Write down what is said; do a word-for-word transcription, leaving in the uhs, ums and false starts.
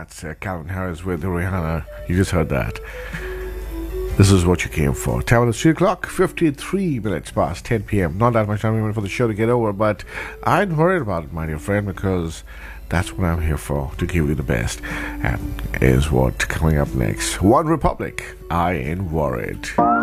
That's uh, Calvin Harris with Rihanna. You just heard that. This is what you came for. Time is three o'clock, fifty-three minutes past ten p.m. Not that much time even for the show to get over, but I ain't worried about it, my dear friend, because that's what I'm here for, to give you the best. And is what coming up next. One Republic, I ain't worried.